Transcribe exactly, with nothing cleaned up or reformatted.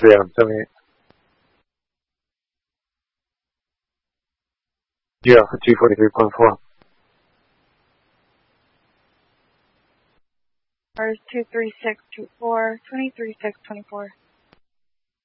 Yeah, seventy-eight. Yeah, for two forty-three point four. Ours two three six two four, twenty-three six twenty-four.